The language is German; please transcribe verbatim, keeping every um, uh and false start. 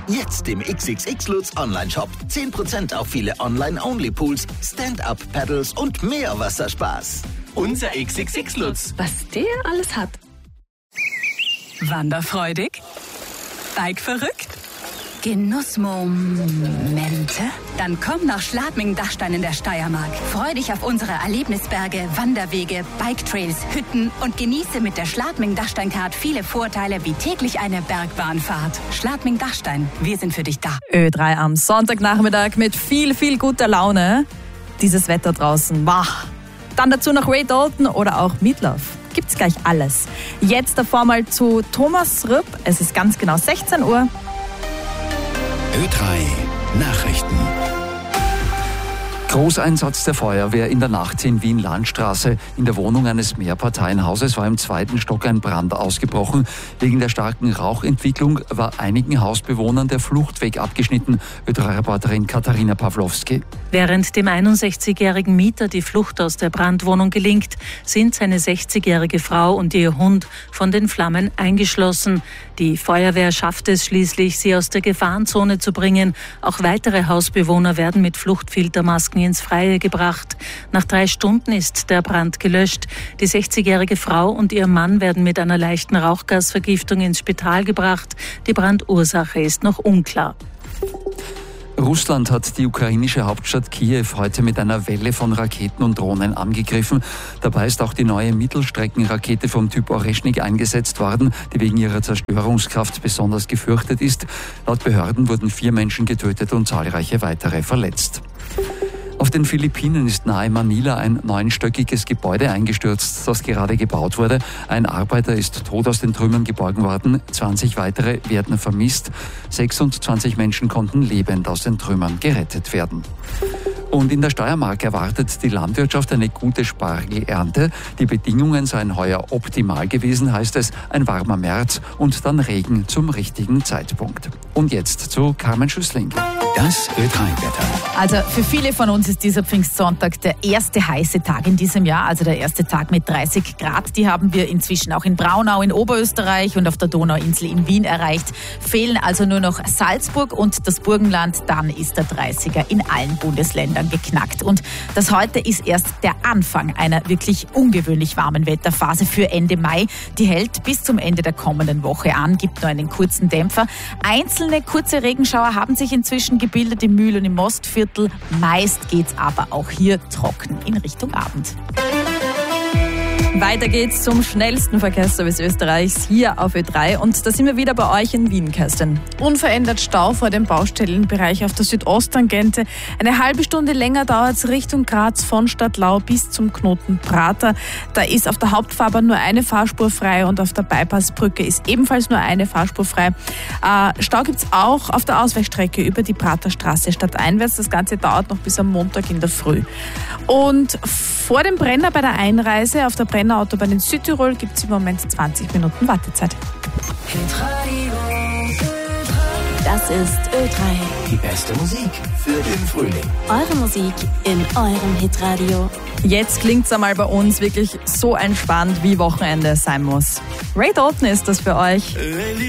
Jetzt im X X X Lutz Online-Shop. zehn Prozent auf viele Online-Only-Pools, Stand-Up-Paddles und mehr Wasserspaß. Unser X X X Lutz. Was der alles hat. Wanderfreudig? Bike verrückt? Genussmomente? Dann komm nach Schladming-Dachstein in der Steiermark. Freu dich auf unsere Erlebnisberge, Wanderwege, Biketrails, Hütten und genieße mit der Schladming-Dachstein-Card viele Vorteile wie täglich eine Bergbahnfahrt. Schladming-Dachstein, wir sind für dich da. Ö drei am Sonntagnachmittag mit viel, viel guter Laune. Dieses Wetter draußen, wach. Dann dazu noch Ray Dalton oder auch Meatloaf. Gibt's gleich alles. Jetzt davor mal zu Thomas Rüpp. Es ist ganz genau sechzehn Uhr. Ö drei Nachrichten. Großeinsatz der Feuerwehr in der Nacht in Wien-Landstraße. In der Wohnung eines Mehrparteienhauses war im zweiten Stock ein Brand ausgebrochen. Wegen der starken Rauchentwicklung war einigen Hausbewohnern der Fluchtweg abgeschnitten. Ö drei Reporterin Katharina Pawlowski. Während dem einundsechzigjährigen Mieter die Flucht aus der Brandwohnung gelingt, sind seine sechzigjährige Frau und ihr Hund von den Flammen eingeschlossen. Die Feuerwehr schafft es schließlich, sie aus der Gefahrenzone zu bringen. Auch weitere Hausbewohner werden mit Fluchtfiltermasken ins Freie gebracht. Nach drei Stunden ist der Brand gelöscht. Die sechzigjährige Frau und ihr Mann werden mit einer leichten Rauchgasvergiftung ins Spital gebracht. Die Brandursache ist noch unklar. Russland hat die ukrainische Hauptstadt Kiew heute mit einer Welle von Raketen und Drohnen angegriffen. Dabei ist auch die neue Mittelstreckenrakete vom Typ Oreschnik eingesetzt worden, die wegen ihrer Zerstörungskraft besonders gefürchtet ist. Laut Behörden wurden vier Menschen getötet und zahlreiche weitere verletzt. Auf den Philippinen ist nahe Manila ein neunstöckiges Gebäude eingestürzt, das gerade gebaut wurde. Ein Arbeiter ist tot aus den Trümmern geborgen worden. zwanzig weitere werden vermisst. sechsundzwanzig Menschen konnten lebend aus den Trümmern gerettet werden. Und in der Steiermark erwartet die Landwirtschaft eine gute Spargelernte. Die Bedingungen seien heuer optimal gewesen, heißt es. Ein warmer März und dann Regen zum richtigen Zeitpunkt. Und jetzt zu Carmen Schüssling. Das Ö drei Wetter. Also für viele von uns ist dieser Pfingstsonntag der erste heiße Tag in diesem Jahr, also der erste Tag mit dreißig Grad. Die haben wir inzwischen auch in Braunau in Oberösterreich und auf der Donauinsel in Wien erreicht. Fehlen also nur noch Salzburg und das Burgenland, dann ist der dreißiger in allen Bundesländern geknackt. Und das heute ist erst der Anfang einer wirklich ungewöhnlich warmen Wetterphase für Ende Mai. Die hält bis zum Ende der kommenden Woche an, gibt nur einen kurzen Dämpfer. Einzelne kurze Regenschauer haben sich inzwischen gebildet im Mühl- und im Mostviertel. Meist geht's aber auch hier trocken in Richtung Abend. Weiter geht's zum schnellsten Verkehrsservice Österreichs hier auf Ö drei und da sind wir wieder bei euch in Wien, Kerstin. Unverändert Stau vor dem Baustellenbereich auf der Südosttangente. Eine halbe Stunde länger dauert es Richtung Graz von Stadtlau bis zum Knoten Prater. Da ist auf der Hauptfahrbahn nur eine Fahrspur frei und auf der Bypassbrücke ist ebenfalls nur eine Fahrspur frei. Äh, Stau gibt's auch auf der Ausweichstrecke über die Praterstraße stadteinwärts. Das Ganze dauert noch bis am Montag in der Früh. Und vor dem Brenner bei der Einreise auf der Brenner-Autobahn in Südtirol gibt es im Moment zwanzig Minuten Wartezeit. Das ist Ö drei. Die beste Musik für den Frühling. Eure Musik in eurem Hitradio. Jetzt klingt's einmal bei uns wirklich so entspannt, wie Wochenende sein muss. Ray Dalton ist das für euch.